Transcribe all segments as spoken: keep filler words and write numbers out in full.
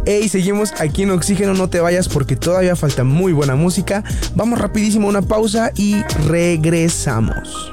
Hey, seguimos aquí en Oxígeno, no te vayas porque todavía falta muy buena música. Vamos rapidísimo a una pausa y regresamos.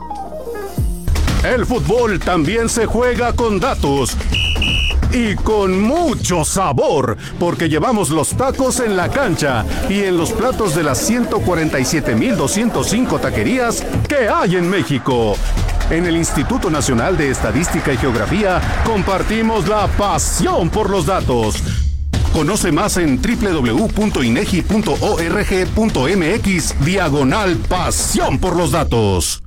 El fútbol también se juega con datos. Y con mucho sabor, porque llevamos los tacos en la cancha y en los platos de las ciento cuarenta y siete mil doscientos cinco taquerías que hay en México. En el Instituto Nacional de Estadística y Geografía compartimos la pasión por los datos. Conoce más en doble u doble u doble u punto inegi punto org punto mx diagonal pasión por los datos.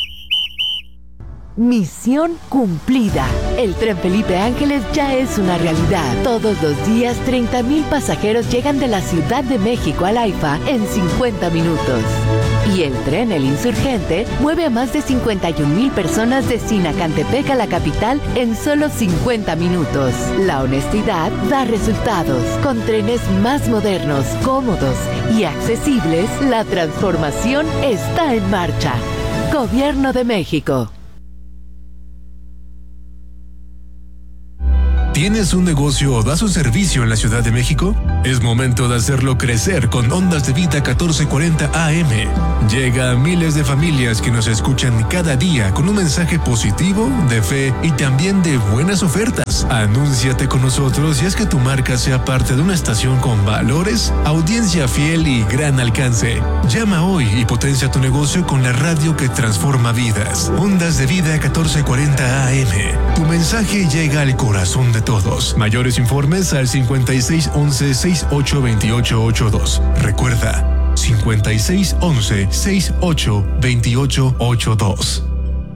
Misión cumplida. El tren Felipe Ángeles ya es una realidad. Todos los días, treinta mil pasajeros llegan de la Ciudad de México al AIFA en cincuenta minutos. Y el tren El Insurgente mueve a más de cincuenta y un mil personas de Sinacantepec a la capital en solo cincuenta minutos. La honestidad da resultados. Con trenes más modernos, cómodos y accesibles, la transformación está en marcha. Gobierno de México. ¿Tienes un negocio o das un servicio en la Ciudad de México? Es momento de hacerlo crecer con Ondas de Vida catorce cuarenta A M. Llega a miles de familias que nos escuchan cada día con un mensaje positivo, de fe y también de buenas ofertas. Anúnciate con nosotros y haz que tu marca sea parte de una estación con valores, audiencia fiel y gran alcance. Llama hoy y potencia tu negocio con la radio que transforma vidas. Ondas de Vida catorce cuarenta A M. Tu mensaje llega al corazón de todos. Mayores informes al cincuenta y seis once sesenta y ocho veintiocho ochenta y dos. Recuerda, cincuenta y seis once sesenta y ocho veintiocho ochenta y dos.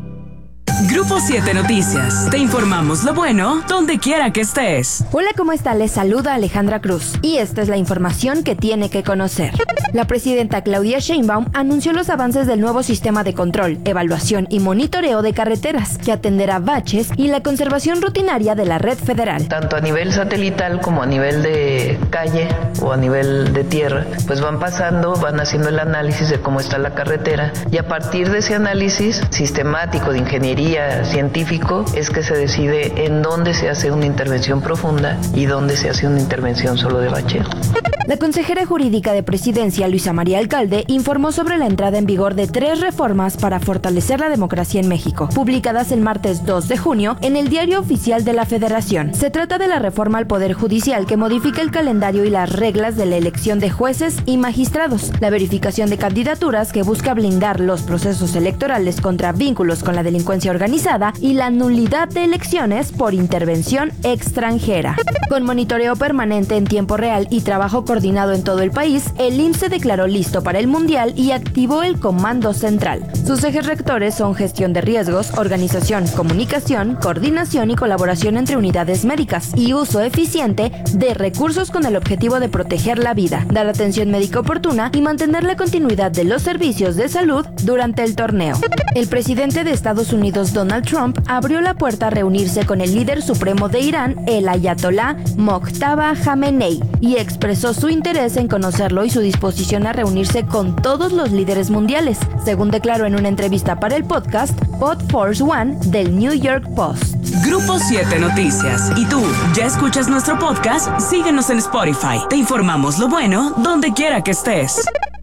Grupo siete Noticias. Te informamos lo bueno donde quiera que estés. Hola, ¿cómo está? Les saluda Alejandra Cruz y esta es la información que tiene que conocer. La presidenta Claudia Sheinbaum anunció los avances del nuevo sistema de control, evaluación y monitoreo de carreteras que atenderá baches y la conservación rutinaria de la red federal. Tanto a nivel satelital como a nivel de calle o a nivel de tierra, pues van pasando, van haciendo el análisis de cómo está la carretera y a partir de ese análisis sistemático de ingeniería científico es que se decide en dónde se hace una intervención profunda y dónde se hace una intervención solo de bacheo. La consejera jurídica de Presidencia, Luisa María Alcalde, informó sobre la entrada en vigor de tres reformas para fortalecer la democracia en México, publicadas el martes dos de junio en el Diario Oficial de la Federación. Se trata de la reforma al Poder Judicial que modifica el calendario y las reglas de la elección de jueces y magistrados, la verificación de candidaturas que busca blindar los procesos electorales contra vínculos con la delincuencia organizada y la nulidad de elecciones por intervención extranjera. Con monitoreo permanente en tiempo real y trabajo coordinado en todo el país, el I M S S se declaró listo para el Mundial y activó el Comando Central. Sus ejes rectores son gestión de riesgos, organización, comunicación, coordinación y colaboración entre unidades médicas y uso eficiente de recursos con el objetivo de proteger la vida, dar atención médica oportuna y mantener la continuidad de los servicios de salud durante el torneo. El presidente de Estados Unidos, Donald Trump, abrió la puerta a reunirse con el líder supremo de Irán, el ayatolá Mojtaba Khamenei, y expresó su interés en conocerlo y su disposición a reunirse con todos los líderes mundiales, según declaró en una entrevista para el podcast Pod Force One del New York Post. Grupo siete Noticias. ¿Y tú, ya escuchas nuestro podcast? Síguenos en Spotify. Te informamos lo bueno donde quiera que estés.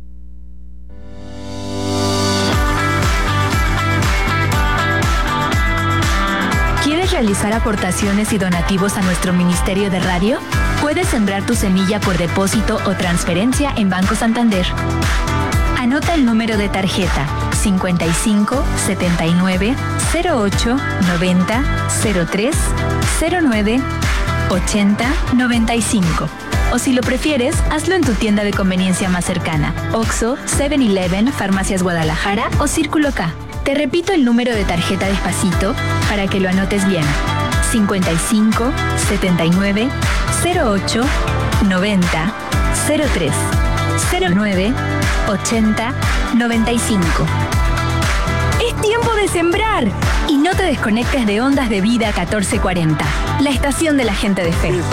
¿Quieres realizar aportaciones y donativos a nuestro Ministerio de Radio? Puedes sembrar tu semilla por depósito o transferencia en Banco Santander. Anota el número de tarjeta cincuenta y cinco setenta y nueve cero ocho noventa cero tres cero nueve ochenta noventa y cinco. O si lo prefieres, hazlo en tu tienda de conveniencia más cercana: Oxxo, seven eleven, Farmacias Guadalajara o Círculo K. Te repito el número de tarjeta despacito para que lo anotes bien: cincuenta y cinco setenta y nueve cero ocho noventa cero tres cero nueve ochenta noventa y cinco. ¡Es tiempo de sembrar! Y no te desconectes de Ondas de Vida catorce cuarenta, la estación de la gente de fe.